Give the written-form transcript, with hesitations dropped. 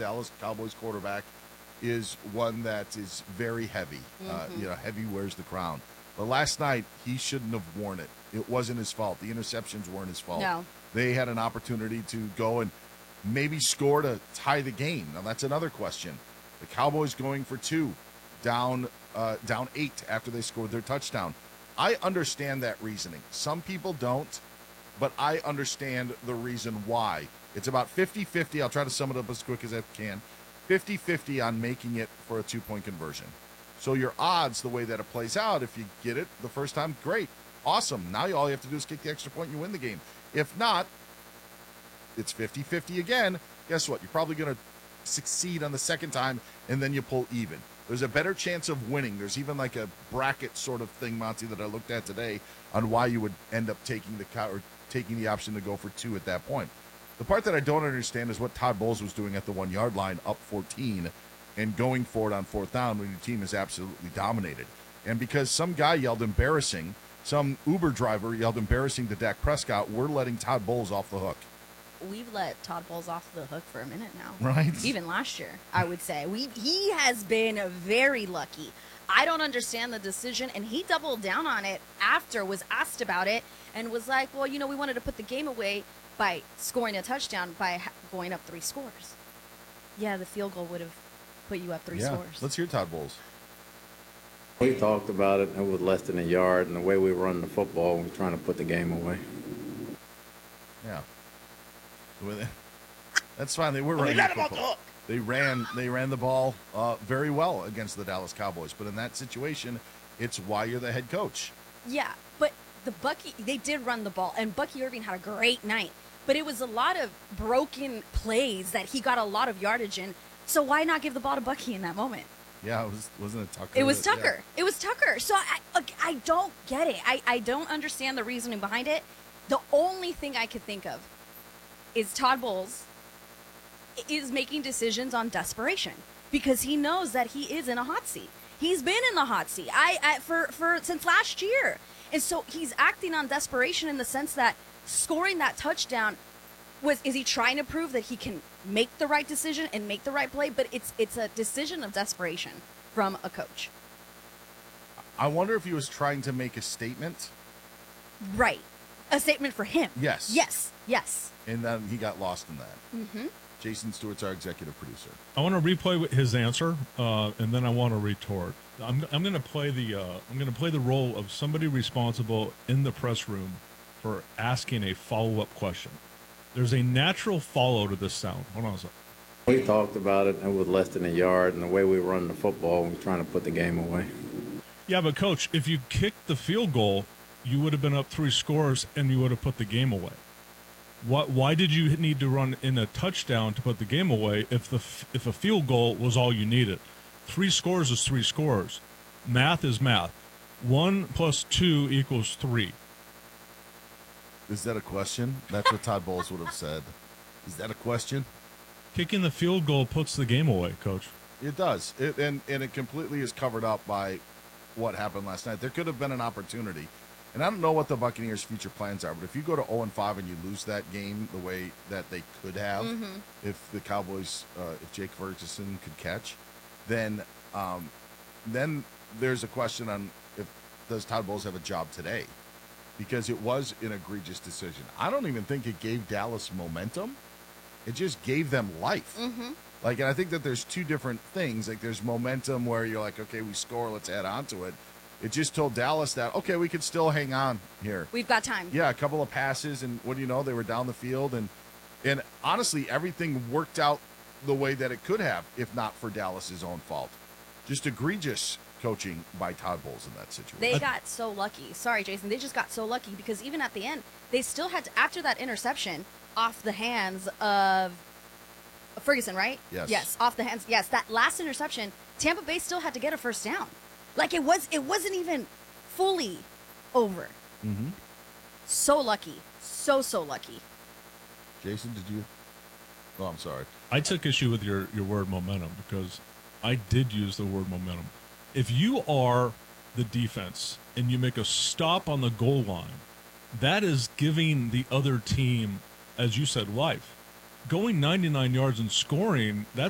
Dallas Cowboys quarterback is one that is very heavy. Heavy wears the crown. But last night, he shouldn't have worn it. It wasn't his fault. The interceptions weren't his fault. No. They had an opportunity to go and maybe score to tie the game. Now, that's another question. The Cowboys going for 2, down 8 after they scored their touchdown. I understand that reasoning. Some people don't, but I understand the reason why. It's about 50-50. I'll try to sum it up as quick as I can. 50-50 on making it for a 2-point conversion. So your odds, the way that it plays out, if you get it the first time, great. Awesome. Now all you have to do is kick the extra point and you win the game. If not, it's 50-50 again. Guess what? You're probably going to succeed on the second time, and then you pull even. There's a better chance of winning. There's even like a bracket sort of thing, Monty, that I looked at today on why you would end up taking the option to go for 2 at that point. The part that I don't understand is what Todd Bowles was doing at the 1-yard line, up 14, and going for it on 4th down when your team is absolutely dominated. And because some guy yelled embarrassing, some Uber driver yelled embarrassing to Dak Prescott, we're letting Todd Bowles off the hook. We've let Todd Bowles off the hook for a minute now. Right. Even last year, I would say. He has been very lucky. I don't understand the decision, and he doubled down on it after, was asked about it, and was like, well, we wanted to put the game away by scoring a touchdown by going up 3 scores. Yeah, the field goal would have put you up 3 scores. Let's hear Todd Bowles. We talked about it, and it was less than a yard, and the way we run the football, we're trying to put the game away. Yeah. That's fine. They were running the football. They ran the ball very well against the Dallas Cowboys. But in that situation, it's why you're the head coach. Yeah, but they did run the ball, and Bucky Irving had a great night. But it was a lot of broken plays that he got a lot of yardage in. So why not give the ball to Bucky in that moment? Yeah, wasn't it Tucker? It was Tucker. Yeah. It was Tucker. So I don't get it. I don't understand the reasoning behind it. The only thing I could think of is Todd Bowles is making decisions on desperation because he knows that he is in a hot seat. He's been in the hot seat for since last year. And so he's acting on desperation in the sense that scoring that touchdown is he trying to prove that he can make the right decision and make the right play, but it's a decision of desperation from a coach. I wonder if he was trying to make a statement. Right. A statement for him. Yes. Yes. And then he got lost in that. Mm-hmm. Jason Stewart's our executive producer. I want to replay his answer, and then I want to retort. I'm going to play the role of somebody responsible in the press room for asking a follow-up question. There's a natural follow to this sound. Hold on a second. We talked about it, and it was less than a yard, and the way we run the football, we're trying to put the game away. Yeah, but Coach, if you kicked the field goal, you would have been up 3 scores, and you would have put the game away. Why did you need to run in a touchdown to put the game away if a field goal was all you needed? 3 scores is 3 scores. Math is math. 1 + 2 = 3. Is that a question? That's what Todd Bowles would have said. Is that a question? Kicking the field goal puts the game away, Coach. It does. And it completely is covered up by what happened last night. There could have been an opportunity. And I don't know what the Buccaneers' future plans are, but if you go to 0-5 and you lose that game the way that they could have, if the Cowboys, if Jake Ferguson could catch, then there's a question on does Todd Bowles have a job today? Because it was an egregious decision. I don't even think it gave Dallas momentum. It just gave them life. Mm-hmm. And I think that there's 2 different things. Like, there's momentum where you're like, okay, we score, let's add on to it. It just told Dallas that, okay, we could still hang on here. We've got time. Yeah, a couple of passes, and what do you know? They were down the field. And honestly, everything worked out the way that it could have, if not for Dallas's own fault. Just egregious coaching by Todd Bowles in that situation. They got so lucky. Sorry, Jason. They just got so lucky because even at the end, they still had to, after that interception off the hands of Ferguson, right? Yes. Yes, off the hands. Yes, that last interception, Tampa Bay still had to get a first down. Like it wasn't even fully over. Mm-hmm. So lucky. So lucky. Jason, did you? Oh, I'm sorry. I took issue with your word momentum because I did use the word momentum. If you are the defense and you make a stop on the goal line, that is giving the other team, as you said, life. Going 99 yards and scoring,